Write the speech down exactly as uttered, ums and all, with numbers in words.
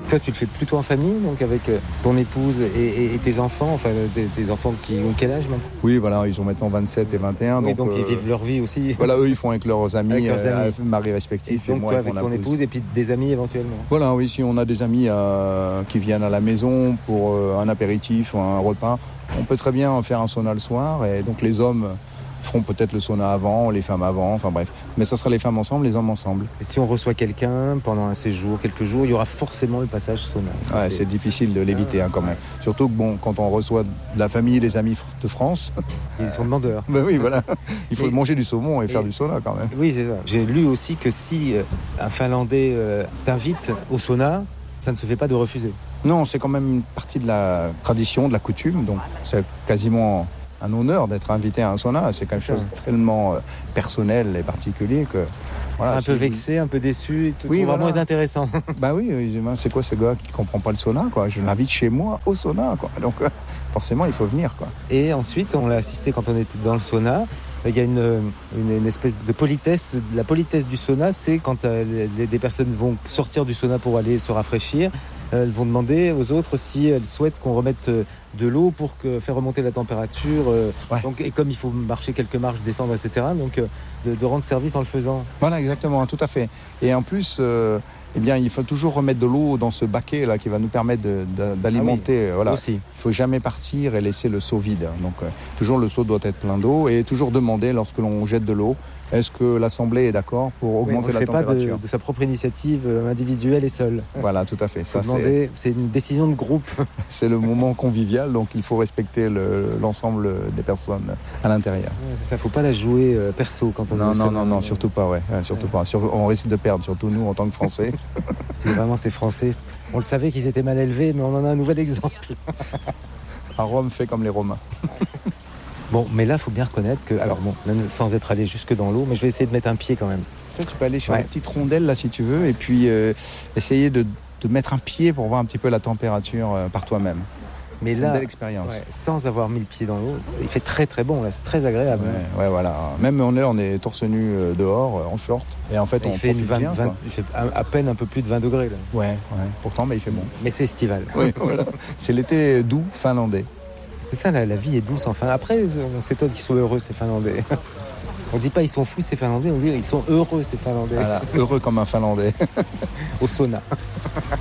Toi, tu le fais plutôt en famille, donc avec ton épouse et, et, et tes enfants, enfin tes, tes enfants qui ont quel âge maintenant ? Oui, voilà, ils ont maintenant vingt-sept et vingt et un. Oui, donc, donc euh, ils vivent leur vie aussi. Voilà, eux, ils font avec leurs amis, avec leurs amis. Euh, maris respectifs. Et donc et moi toi, avec, avec mon ton épouse. épouse et puis des amis éventuellement. Voilà, oui, si on a des amis euh, qui viennent à la maison pour euh, un apéritif ou un repas, on peut très bien faire un sauna le soir. Et donc les hommes feront peut-être le sauna avant, les femmes avant, enfin bref. Mais ça sera les femmes ensemble, les hommes ensemble. Et si on reçoit quelqu'un pendant un séjour, quelques jours, il y aura forcément le passage sauna. Ouais, c'est... c'est difficile de l'éviter ah, hein, quand même. Surtout que bon, quand on reçoit de la famille, les amis de France... Ils sont demandeurs. Ben oui, voilà. Il faut et... manger du saumon et, et faire du sauna quand même. Oui, c'est ça. J'ai lu aussi que si un Finlandais euh, t'invite au sauna, ça ne se fait pas de refuser. Non, c'est quand même une partie de la tradition, de la coutume, donc c'est quasiment un honneur d'être invité à un sauna. C'est quelque chose de tellement euh, personnel et particulier que... Voilà, un peu vexé, un peu déçu, et tout, oui, vraiment voilà. Intéressant. Bah oui, c'est quoi ce gars qui comprend pas le sauna, quoi. Je l'invite chez moi au sauna, quoi. Donc euh, forcément, il faut venir, quoi. Et ensuite, on l'a assisté quand on était dans le sauna. Il y a une, une, une espèce de politesse. La politesse du sauna, c'est quand euh, les, des personnes vont sortir du sauna pour aller se rafraîchir, euh, elles vont demander aux autres si elles souhaitent qu'on remette de l'eau pour que, faire remonter la température. Euh, ouais. Donc, et comme il faut marcher quelques marches, descendre, et cetera, donc euh, de, de rendre service en le faisant. Voilà, exactement, tout à fait. Et en plus... Euh... Eh bien, il faut toujours remettre de l'eau dans ce baquet là qui va nous permettre de, de, d'alimenter. Ah oui, voilà. Aussi. Il ne faut jamais partir et laisser le seau vide. Donc, euh, toujours le seau doit être plein d'eau et toujours demander lorsque l'on jette de l'eau, est-ce que l'Assemblée est d'accord pour augmenter oui, la température ? On ne fait pas de, de sa propre initiative individuelle et seule. Voilà, tout à fait. Ça, demander, c'est... c'est une décision de groupe. C'est le moment convivial, donc il faut respecter le, l'ensemble des personnes à l'intérieur. Ouais, c'est ça, il ne faut pas la jouer euh, perso quand on non, est non, seul. Non, non, non, surtout pas, ouais. ouais surtout ouais. pas. Sur, on risque de perdre, surtout nous en tant que Français. C'est vraiment ces Français. On le savait qu'ils étaient mal élevés, mais on en a un nouvel exemple. À Rome, fait comme les Romains. Bon, mais là, il faut bien reconnaître que, alors bon, même sans être allé jusque dans l'eau, mais je vais essayer de mettre un pied quand même. Toi, tu peux aller sur ouais. une petite rondelle, là, si tu veux, et puis euh, essayer de, de mettre un pied pour voir un petit peu la température euh, par toi-même. Mais c'est là, une belle expérience. Ouais, sans avoir mis le pied dans l'eau, il fait très très bon, là, c'est très agréable. Ouais, ouais voilà. Même on est, on est torse nu euh, dehors, euh, en short, et en fait, il on fait profite vingt, bien. vingt, il fait à peine un peu plus de vingt degrés, là. Ouais, ouais. Pourtant, mais il fait bon. Mais c'est estival. Oui, voilà. C'est l'été doux finlandais. C'est ça, la, la vie est douce, enfin. Après, on s'étonne qu'ils soient heureux, ces Finlandais. On dit pas ils sont fous, ces Finlandais, on dit ils sont heureux, ces Finlandais. Voilà, heureux comme un Finlandais. Au sauna.